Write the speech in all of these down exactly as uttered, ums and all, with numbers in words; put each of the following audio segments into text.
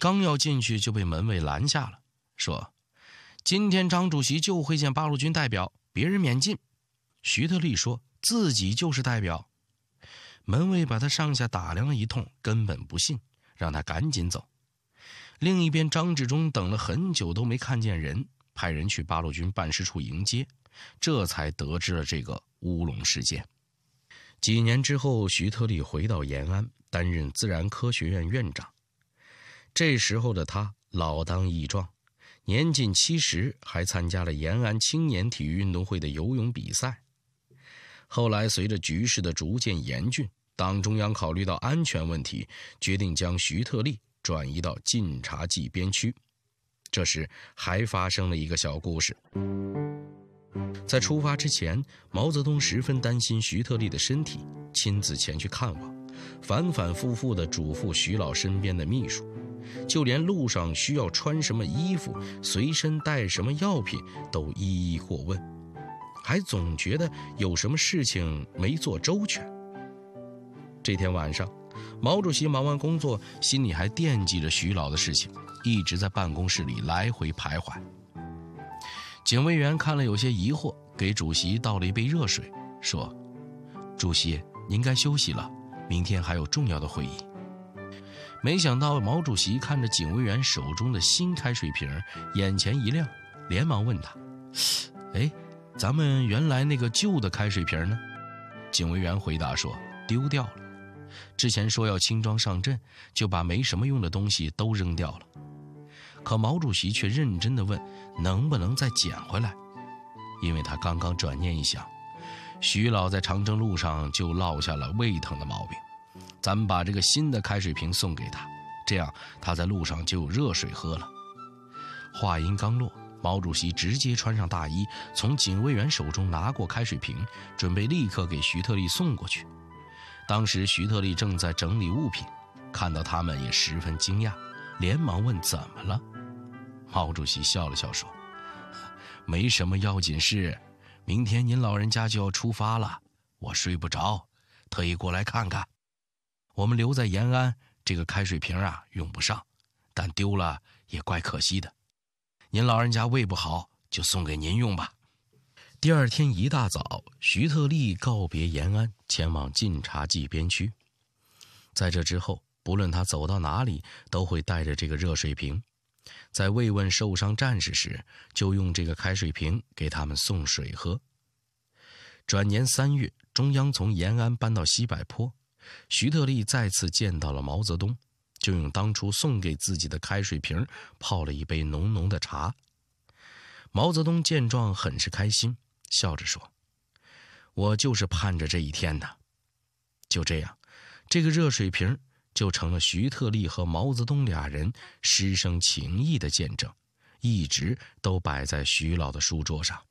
刚要进去就被门卫拦下了，说：“今天张主席就会见八路军代表，别人免进。”徐特立说自己就是代表。门卫把他上下打量了一通，根本不信，让他赶紧走。另一边，张治中等了很久都没看见人，派人去八路军办事处迎接，这才得知了这个乌龙事件。几年之后，徐特立回到延安，担任自然科学院院长。这时候的他老当益壮，年近七十，还参加了延安青年体育运动会的游泳比赛。后来随着局势的逐渐严峻，党中央考虑到安全问题，决定将徐特立转移到晋察冀边区。这时还发生了一个小故事。在出发之前，毛泽东十分担心徐特立的身体，亲自前去看望，反反复复地嘱咐徐老身边的秘书，就连路上需要穿什么衣服，随身带什么药品都一一过问，还总觉得有什么事情没做周全。这天晚上，毛主席忙完工作，心里还惦记着徐老的事情，一直在办公室里来回徘徊。警卫员看了有些疑惑，给主席倒了一杯热水，说：“主席，您该休息了，明天还有重要的会议。”没想到毛主席看着警卫员手中的新开水瓶，眼前一亮，连忙问他：“哎，咱们原来那个旧的开水瓶呢？”警卫员回答说：“丢掉了。之前说要轻装上阵，就把没什么用的东西都扔掉了。”可毛主席却认真地问：“能不能再捡回来？”因为他刚刚转念一想，徐老在长征路上就落下了胃疼的毛病，咱们把这个新的开水瓶送给他，这样他在路上就有热水喝了。话音刚落，毛主席直接穿上大衣，从警卫员手中拿过开水瓶，准备立刻给徐特立送过去。当时徐特立正在整理物品，看到他们也十分惊讶，连忙问怎么了。毛主席笑了笑说：“没什么要紧事，明天您老人家就要出发了，我睡不着，特意过来看看。我们留在延安，这个开水瓶啊用不上，但丢了也怪可惜的。您老人家胃不好，就送给您用吧。”第二天一大早，徐特立告别延安，前往晋察冀边区。在这之后，不论他走到哪里，都会带着这个热水瓶，在慰问受伤战士时，就用这个开水瓶给他们送水喝。转年三月，中央从延安搬到西柏坡，徐特立再次见到了毛泽东，就用当初送给自己的开水瓶泡了一杯浓浓的茶。毛泽东见状很是开心，笑着说：“我就是盼着这一天呢。”就这样，这个热水瓶就成了徐特立和毛泽东俩人师生情谊的见证，一直都摆在徐老的书桌上。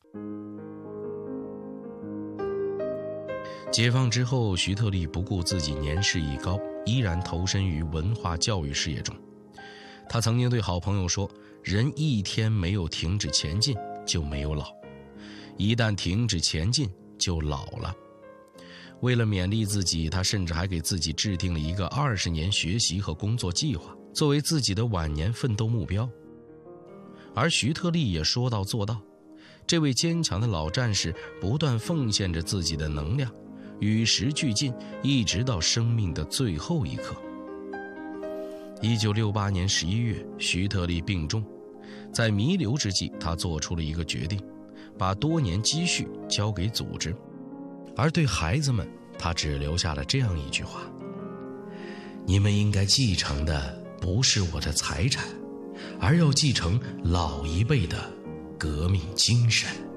解放之后，徐特立不顾自己年事已高，依然投身于文化教育事业中。他曾经对好朋友说：“人一天没有停止前进，就没有老；一旦停止前进，就老了。”为了勉励自己，他甚至还给自己制定了一个二十年学习和工作计划，作为自己的晚年奋斗目标。而徐特立也说到做到，这位坚强的老战士不断奉献着自己的能量，与时俱进，一直到生命的最后一刻。一九六八年十一月，徐特立病重，在弥留之际，他做出了一个决定，把多年积蓄交给组织。而对孩子们，他只留下了这样一句话：“你们应该继承的不是我的财产，而要继承老一辈的革命精神。”